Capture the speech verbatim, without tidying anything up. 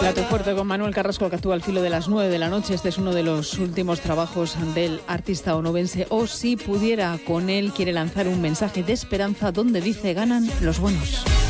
Plato fuerte con Manuel Carrasco, que actúa al filo de las nueve de la noche. Este es uno de los últimos trabajos del artista onubense. O si pudiera con él, quiere lanzar un mensaje de esperanza donde dice ganan los buenos.